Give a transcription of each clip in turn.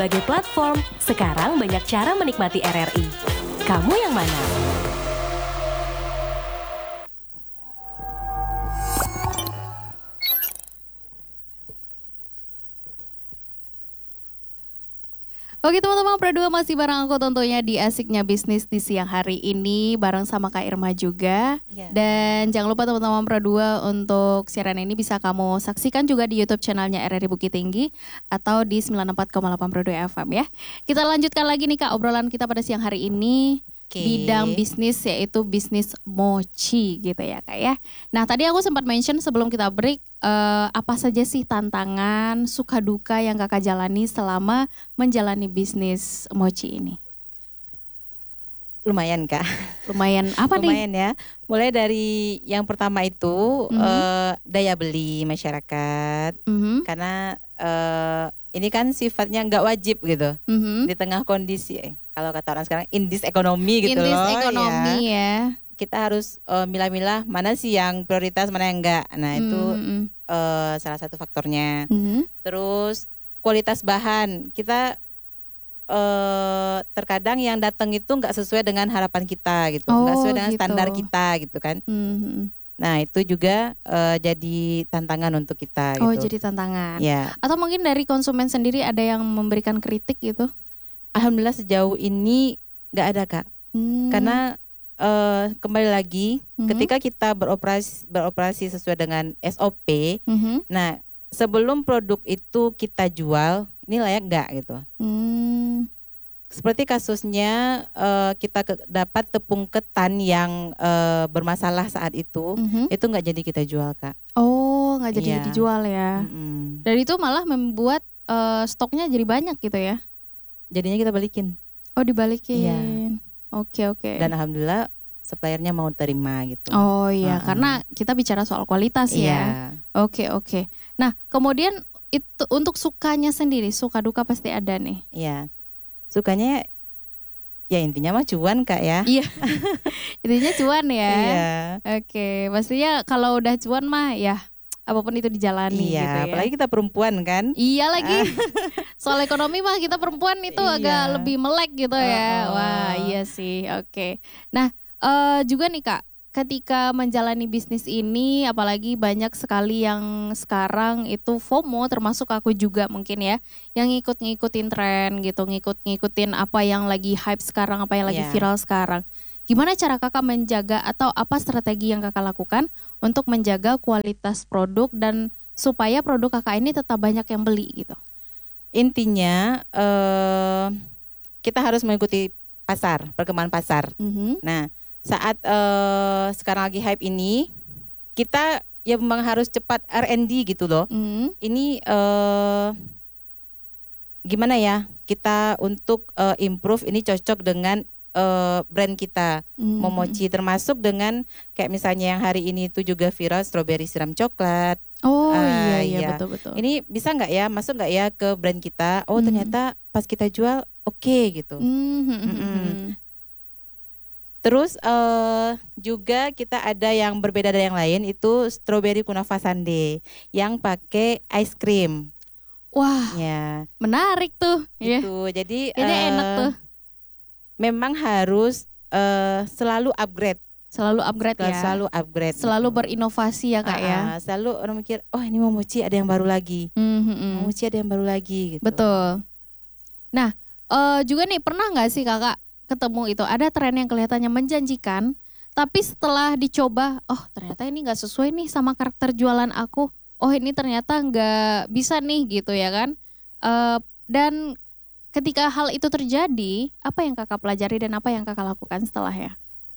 Sebagai platform, sekarang banyak cara menikmati RRI. Kamu yang mana? Oke teman-teman, Pro2 masih bareng aku tentunya di Asiknya Bisnis di siang hari ini bareng sama Kak Irma juga. Dan jangan lupa teman-teman Pro2 untuk siaran ini bisa kamu saksikan juga di YouTube channelnya RRI Bukit Tinggi atau di 94,8 Pro2 FM ya. Kita lanjutkan lagi nih Kak obrolan kita pada siang hari ini. Bidang bisnis yaitu bisnis mochi gitu ya Kak ya. Nah tadi aku sempat mention sebelum kita break apa saja sih tantangan, suka duka yang Kakak jalani selama menjalani bisnis mochi ini? Lumayan Kak. Lumayan apa nih? Lumayan ya. Mulai dari yang pertama itu daya beli masyarakat. Karena ini kan sifatnya nggak wajib gitu. Di tengah kondisi kalau kata orang sekarang in this economy gitu loh. In this economy ya. Kita harus milah-milah mana sih yang prioritas, mana yang enggak. Nah itu salah satu faktornya. Terus kualitas bahan. Kita terkadang yang datang itu nggak sesuai dengan harapan kita gitu. Nggak sesuai dengan standar kita gitu kan. Nah itu juga jadi tantangan untuk kita gitu. Oh jadi tantangan. Ya. Atau mungkin dari konsumen sendiri ada yang memberikan kritik gitu? Alhamdulillah sejauh ini nggak ada Kak. Karena kembali lagi ketika kita beroperasi sesuai dengan SOP. Nah sebelum produk itu kita jual ini layak nggak gitu. Seperti kasusnya kita dapat tepung ketan yang bermasalah saat itu nggak jadi kita jual Kak. Oh nggak jadi dijual ya. Dan itu malah membuat stoknya jadi banyak gitu ya. Jadinya kita balikin. Oh dibalikin. Iya. Oke. Dan alhamdulillah suppliernya mau terima gitu. Oh iya, karena kita bicara soal kualitas ya. Oke. Nah kemudian itu untuk sukanya sendiri, suka duka pasti ada nih. Iya. Sukanya ya intinya mah cuan Kak ya. Iya. Intinya cuan ya. Iya. Oke, pastinya kalau udah cuan mah ya apapun itu dijalani gitu ya. Apalagi kita perempuan kan. Iya lagi. Soal ekonomi mah kita perempuan itu agak lebih melek gitu ya. Wah iya sih. Oke. Nah juga nih Kak, ketika menjalani bisnis ini apalagi banyak sekali yang sekarang itu FOMO, termasuk aku juga mungkin ya, yang ngikut-ngikutin tren gitu, ngikut-ngikutin apa yang lagi hype sekarang, apa yang lagi viral sekarang. Gimana cara Kakak menjaga atau apa strategi yang Kakak lakukan untuk menjaga kualitas produk dan supaya produk Kakak ini tetap banyak yang beli gitu? Intinya kita harus mengikuti pasar, perkembangan pasar. Nah saat sekarang lagi hype ini kita ya memang harus cepat R&D gitu loh. Ini gimana ya kita untuk improve ini cocok dengan brand kita Momochi, termasuk dengan kayak misalnya yang hari ini itu juga viral strawberry siram coklat. Oh iya betul. Ini bisa nggak ya, masuk nggak ya ke brand kita? Oh ternyata pas kita jual oke gitu. Terus juga kita ada yang berbeda dari yang lain, itu strawberry kunafa sundae yang pakai ice cream. Wah, ya menarik tuh. Itu jadi enak tuh. Memang harus selalu upgrade. Selalu upgrade ya. Selalu upgrade. Selalu berinovasi ya Kak ya. Selalu orang mikir, oh ini Momochi ada yang baru lagi. Momochi ada yang baru lagi gitu. Betul. Nah juga nih pernah nggak sih Kakak ketemu itu ada tren yang kelihatannya menjanjikan, tapi setelah dicoba, oh ternyata ini nggak sesuai nih sama karakter jualan aku. Oh ini ternyata nggak bisa nih gitu ya kan. Dan ketika hal itu terjadi, apa yang Kakak pelajari dan apa yang Kakak lakukan setelahnya?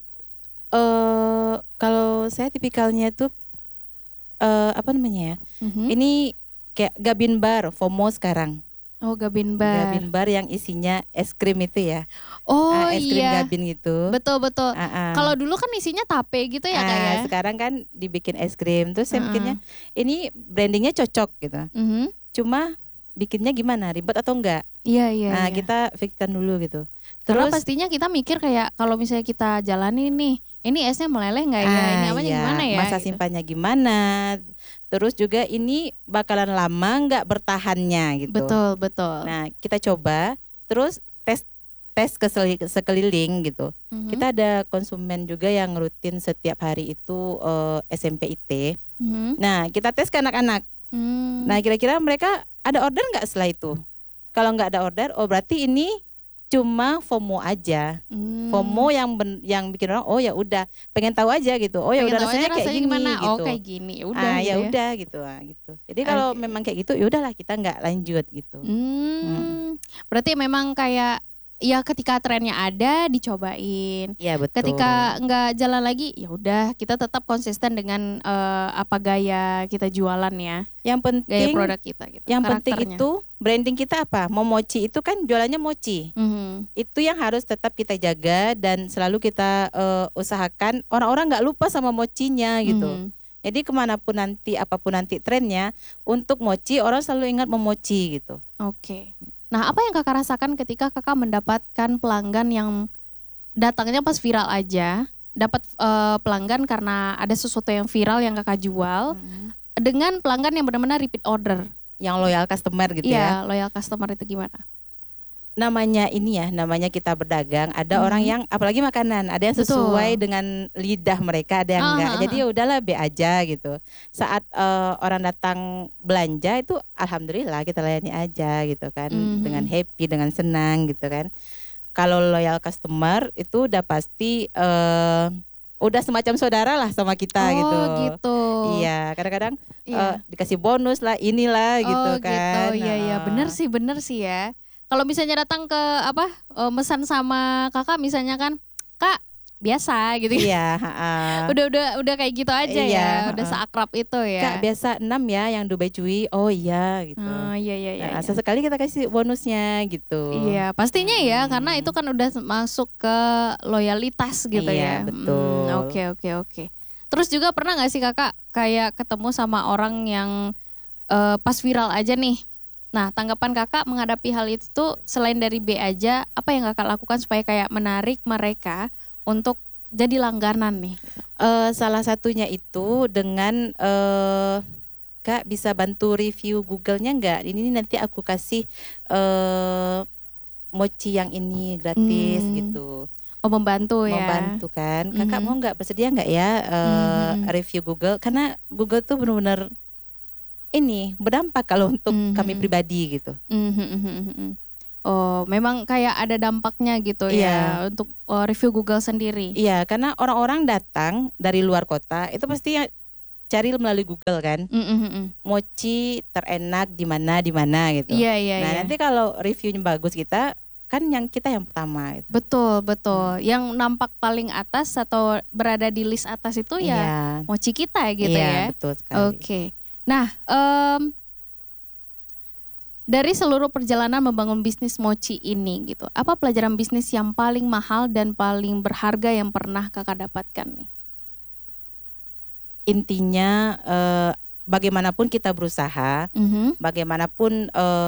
Kalau saya tipikalnya tuh apa namanya ya? Ini kayak Gabin Bar, FOMO sekarang. Oh Gabin Bar. Gabin Bar yang isinya es krim itu ya. Oh es krim Gabin gitu. Betul. Kalau dulu kan isinya tape gitu ya Kak ya. Sekarang kan dibikin es krim. Terus saya mikirnya ini brandingnya cocok gitu. Cuma bikinnya gimana, ribet atau enggak. Iya. Nah kita pikirkan dulu gitu. Karena Terus pastinya kita mikir kayak kalau misalnya kita jalani nih, ini esnya meleleh nggak ya, ini apanya gimana ya. Masa gitu. simpannya gimana. Terus juga ini bakalan lama nggak bertahannya gitu. Betul. Nah kita coba, terus tes ke sekeliling gitu. Kita ada konsumen juga yang rutin setiap hari itu SMP IT. Nah kita tes ke anak-anak. Nah kira-kira mereka ada order nggak setelah itu? Kalau nggak ada order, oh berarti ini cuma FOMO aja. FOMO yang bikin orang ya udah pengen tahu aja gitu. Oh ya udah rasanya kayak gini gimana? gitu. Oh kayak gini. Ya udah gitu ya udah gitu. Jadi kalau memang kayak gitu ya udahlah kita nggak lanjut gitu. Berarti memang kayak ya ketika trennya ada dicobain. Iya betul. Ketika nggak jalan lagi ya udah kita tetap konsisten dengan apa gaya kita jualan ya. Yang penting gaya produk kita gitu. Yang penting itu branding kita apa? Momochi itu kan jualannya mochi. Itu yang harus tetap kita jaga dan selalu kita usahakan orang-orang nggak lupa sama mochinya gitu. Jadi kemanapun nanti apapun nanti trennya untuk mochi orang selalu ingat memochi gitu. Oke. Nah, apa yang kakak rasakan ketika kakak mendapatkan pelanggan yang datangnya pas viral aja, dapat pelanggan karena ada sesuatu yang viral yang kakak jual, dengan pelanggan yang benar-benar repeat order, yang loyal customer gitu ya? Iya, loyal customer itu gimana? Namanya kita berdagang, ada orang yang apalagi makanan, ada yang sesuai dengan lidah mereka, ada yang enggak. Jadi ya udahlah be aja gitu. Saat orang datang belanja itu alhamdulillah kita layani aja gitu kan, dengan happy, dengan senang gitu kan. Kalau loyal customer itu udah pasti udah semacam saudara lah sama kita gitu. Iya, kadang-kadang dikasih bonus lah, inilah gitu kan. Iya, bener sih ya. Kalau misalnya datang ke mesan sama kakak misalnya kan, Kak biasa gitu. Iya, udah kayak gitu aja ya, udah seakrab itu ya. Kak biasa 6 ya yang Dubai Cuy. Oh iya gitu. Iya. Sesekali kita kasih bonusnya gitu. Iya, pastinya ya karena itu kan udah masuk ke loyalitas gitu ya. Iya, betul. Oke. Terus juga pernah gak sih kakak kayak ketemu sama orang yang pas viral aja nih. Nah, tanggapan kakak menghadapi hal itu tuh selain dari B aja, apa yang kakak lakukan supaya kayak menarik mereka untuk jadi langganan nih? Salah satunya itu dengan Kak bisa bantu review Google-nya nggak? Ini nanti aku kasih mochi yang ini gratis gitu. Oh membantu ya? Membantu kan. Kakak mau nggak, bersedia nggak ya review Google? Karena Google tuh benar-benar ini berdampak kalau untuk kami pribadi gitu. Oh, memang kayak ada dampaknya gitu ya untuk review Google sendiri. Iya, karena orang-orang datang dari luar kota itu pasti cari melalui Google kan. Mochi terenak di mana gitu. Iya. Nah, nanti kalau reviewnya bagus kita yang pertama gitu. Betul. Yang nampak paling atas atau berada di list atas itu ya mochi kita gitu ya. Iya, betul sekali. Oke. Nah, dari seluruh perjalanan membangun bisnis mochi ini gitu, apa pelajaran bisnis yang paling mahal dan paling berharga yang pernah kakak dapatkan nih? Intinya bagaimanapun kita berusaha, bagaimanapun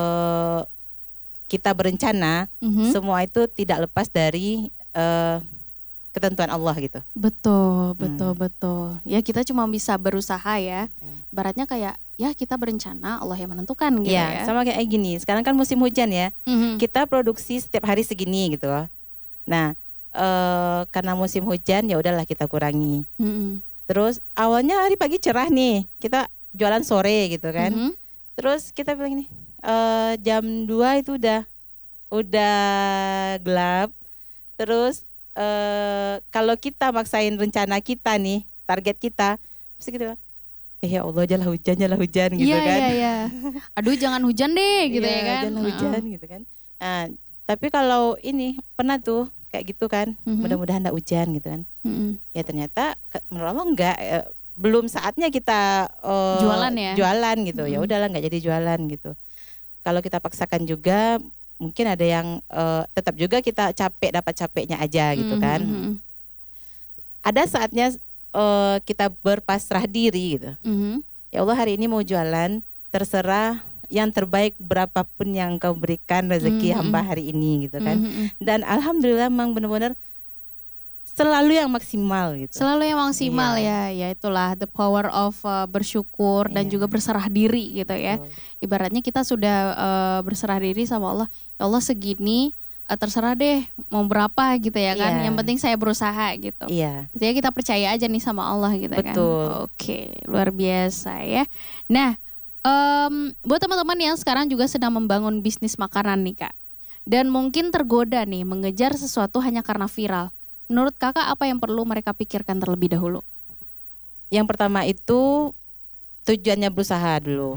kita berencana, semua itu tidak lepas dari ketentuan Allah gitu. Betul. Ya kita cuma bisa berusaha ya. Baratnya kayak ya kita berencana, Allah yang menentukan gitu ya. Sama kayak gini. Sekarang kan musim hujan ya. Kita produksi setiap hari segini gitu loh. Nah, karena musim hujan ya udahlah kita kurangi. Terus awalnya hari pagi cerah nih, kita jualan sore gitu kan. Terus kita bilang ini jam 2 itu udah gelap. Terus kalau kita maksain rencana kita nih, target kita, pasti kita ya Allah jalan hujan gitu kan. Iya. Aduh jangan hujan deh gitu ya kan. Jangan hujan gitu kan. Nah, tapi kalau ini pernah tuh kayak gitu kan, mudah-mudahan enggak hujan gitu kan. Ya ternyata menurut Allah enggak, belum saatnya kita jualan gitu. Ya udahlah enggak jadi jualan gitu. Kalau kita paksakan juga mungkin ada yang tetap juga kita dapat capeknya aja gitu kan. Ada saatnya kita berpasrah diri gitu. Ya Allah hari ini mau jualan, terserah yang terbaik berapapun yang kau berikan rezeki hamba hari ini gitu kan. Dan alhamdulillah memang benar-benar selalu yang maksimal gitu. Selalu yang maksimal ya itulah the power of bersyukur dan juga berserah diri gitu ya. Ibaratnya kita sudah berserah diri sama Allah, ya Allah segini terserah deh mau berapa gitu ya kan. Yang penting saya berusaha gitu. Jadi kita percaya aja nih sama Allah gitu kan. Oke, luar biasa ya. Nah, buat teman-teman yang sekarang juga sedang membangun bisnis makanan nih Kak, dan mungkin tergoda nih mengejar sesuatu hanya karena viral. Menurut Kakak apa yang perlu mereka pikirkan terlebih dahulu? Yang pertama itu tujuannya berusaha dulu.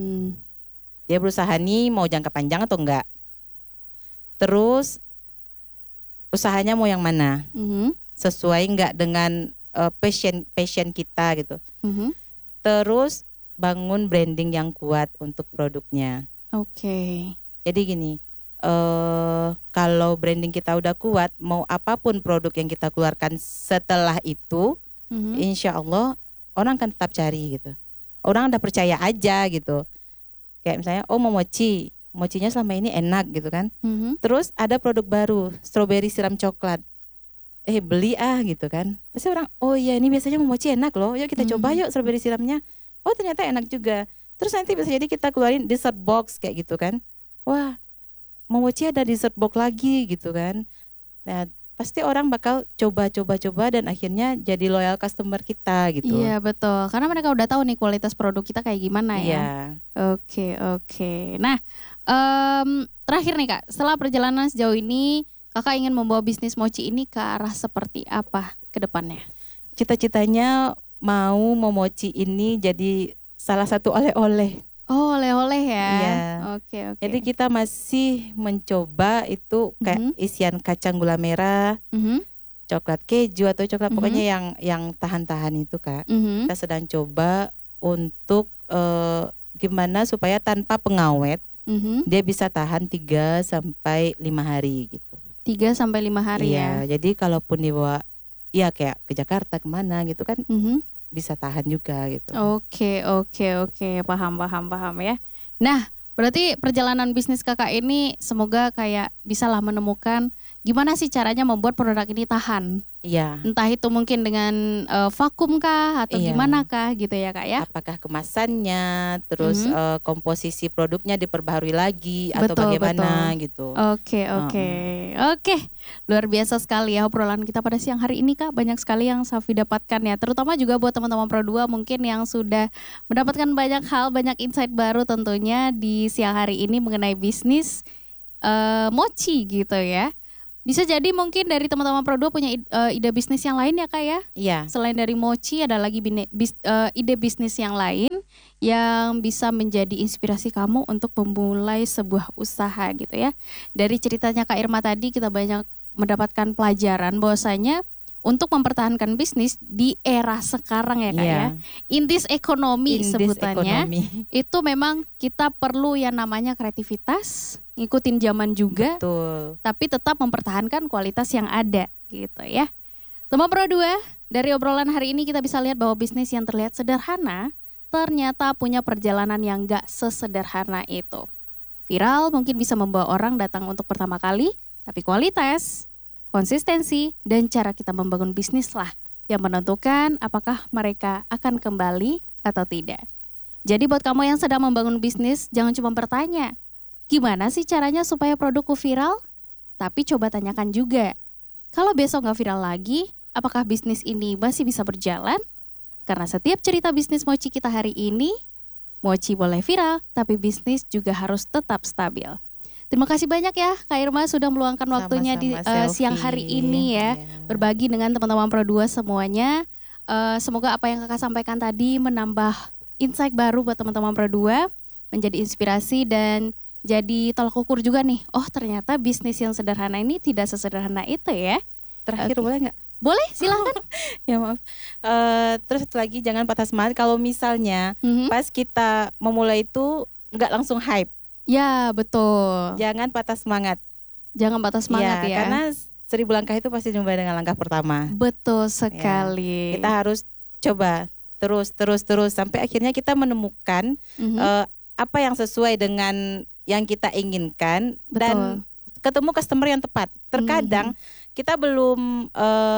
Dia berusaha nih mau jangka panjang atau enggak. Terus usahanya mau yang mana? Sesuai enggak dengan passion kita gitu. Terus bangun branding yang kuat untuk produknya. Jadi gini, kalau branding kita udah kuat, mau apapun produk yang kita keluarkan setelah itu, insya Allah orang akan tetap cari gitu. Orang udah percaya aja gitu. Kayak misalnya, oh mau mochinya selama ini enak gitu kan. Terus ada produk baru, strawberry siram coklat. Beli gitu kan. Pasti orang, oh iya ini biasanya mochi enak loh. Yuk kita coba yuk strawberry siramnya. Oh ternyata enak juga. Terus nanti bisa jadi kita keluarin dessert box kayak gitu kan. Wah, mochi ada dessert box lagi gitu kan. Nah, pasti orang bakal coba dan akhirnya jadi loyal customer kita gitu. Iya betul, karena mereka udah tahu nih kualitas produk kita kayak gimana ya. Oke. Nah, terakhir nih Kak, setelah perjalanan sejauh ini, Kakak ingin membawa bisnis mochi ini ke arah seperti apa ke depannya? Cita-citanya mau mochi ini jadi salah satu oleh-oleh. Oh, oleh-oleh ya. Iya. Oke. Jadi kita masih mencoba itu kayak isian kacang gula merah, coklat keju atau coklat pokoknya yang tahan-tahan itu Kak. Kita sedang coba untuk gimana supaya tanpa pengawet dia bisa tahan 3 sampai 5 hari gitu. 3 sampai 5 hari ya. Jadi kalaupun dibawa kayak ke Jakarta kemana gitu kan. Bisa tahan juga gitu. Oke, paham ya. Nah, berarti perjalanan bisnis Kakak ini semoga kayak bisalah menemukan gimana sih caranya membuat produk ini tahan. Iya. Entah itu mungkin dengan vakum kah atau gimana kah gitu ya Kak ya. Apakah kemasannya, terus komposisi produknya diperbaharui lagi atau bagaimana gitu. Oke. Luar biasa sekali ya obrolan kita pada siang hari ini Kak. Banyak sekali yang Safi dapatkan ya. Terutama juga buat teman-teman Pro 2 mungkin yang sudah mendapatkan banyak hal, banyak insight baru tentunya di siang hari ini mengenai bisnis mochi gitu ya. Bisa jadi mungkin dari teman-teman Pro 2 punya ide bisnis yang lain ya Kak ya? Iya. Selain dari mochi ada lagi ide bisnis yang lain yang bisa menjadi inspirasi kamu untuk memulai sebuah usaha gitu ya. Dari ceritanya Kak Irma tadi kita banyak mendapatkan pelajaran bahwasanya untuk mempertahankan bisnis di era sekarang ya Kak ya. In this economy sebutannya. Itu memang kita perlu yang namanya kreativitas, ngikutin zaman juga. Betul. Tapi tetap mempertahankan kualitas yang ada gitu ya. Teman Pro 2, dari obrolan hari ini kita bisa lihat bahwa bisnis yang terlihat sederhana ternyata punya perjalanan yang gak sesederhana itu. Viral mungkin bisa membawa orang datang untuk pertama kali, tapi kualitas, konsistensi, dan cara kita membangun bisnis lah yang menentukan apakah mereka akan kembali atau tidak. Jadi buat kamu yang sedang membangun bisnis, jangan cuma bertanya, gimana sih caranya supaya produkku viral? Tapi coba tanyakan juga, kalau besok gak viral lagi, apakah bisnis ini masih bisa berjalan? Karena setiap cerita bisnis mochi kita hari ini, mochi boleh viral, tapi bisnis juga harus tetap stabil. Terima kasih banyak ya Kak Irma sudah meluangkan waktunya di siang hari ini ya. Berbagi dengan teman-teman Pro 2 semuanya. Semoga apa yang Kakak sampaikan tadi menambah insight baru buat teman-teman Pro 2. Menjadi inspirasi dan jadi tolak ukur juga nih. Oh ternyata bisnis yang sederhana ini tidak sesederhana itu ya. Terakhir boleh gak? Boleh silahkan. Ya maaf. Terus satu lagi jangan patah semangat kalau misalnya pas kita memulai itu gak langsung hype. Ya betul. Jangan patah semangat. Jangan patah semangat ya. Karena 1000 langkah itu pasti dimulai dengan langkah pertama. Betul sekali. Kita harus coba terus sampai akhirnya kita menemukan apa yang sesuai dengan yang kita inginkan. Betul. Dan ketemu customer yang tepat. Terkadang kita belum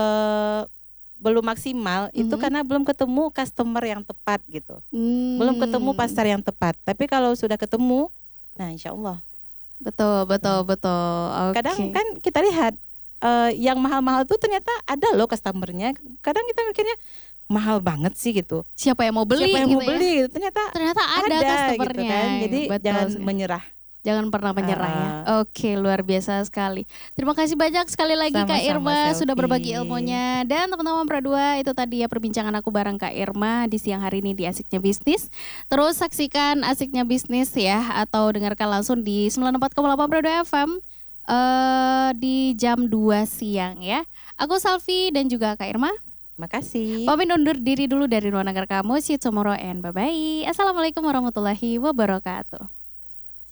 maksimal itu karena belum ketemu customer yang tepat gitu. Belum ketemu pasar yang tepat. Tapi kalau sudah ketemu, nah insya Allah. Betul. Okay. Kadang kan kita lihat yang mahal-mahal tuh ternyata ada loh customernya. Kadang kita mikirnya mahal banget sih gitu. Siapa yang mau beli? Ternyata ada customernya. Gitu kan. Jadi jangan menyerah. Jangan pernah menyerah ya. Oke, luar biasa sekali. Terima kasih banyak sekali lagi Kak Irma sudah berbagi ilmunya. Dan teman-teman Pro2, itu tadi ya perbincangan aku bareng Kak Irma di siang hari ini di Asiknya Bisnis. Terus saksikan Asiknya Bisnis ya, atau dengarkan langsung di 94,8 Pro2 FM di jam 2 siang ya. Aku Salvi dan juga Kak Irma. Terima kasih. Pamit undur diri dulu dari ruang dengar kamu. See you tomorrow and bye-bye. Assalamualaikum warahmatullahi wabarakatuh.